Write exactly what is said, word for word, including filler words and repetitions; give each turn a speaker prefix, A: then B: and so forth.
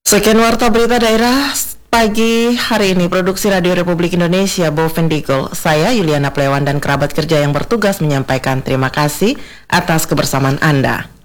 A: Sekian Warta Berita Daerah pagi hari ini, Produksi Radio Republik Indonesia, Bovendigul. Saya Yuliana Plewan dan kerabat kerja yang bertugas menyampaikan terima kasih atas kebersamaan Anda.